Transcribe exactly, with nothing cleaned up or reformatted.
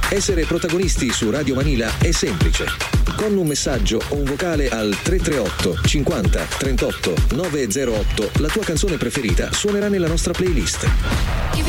Essere protagonisti su Radio Manila è semplice. Con un messaggio o un vocale al tre tre otto cinquanta trentotto nove zero otto la tua canzone preferita suonerà nella nostra playlist.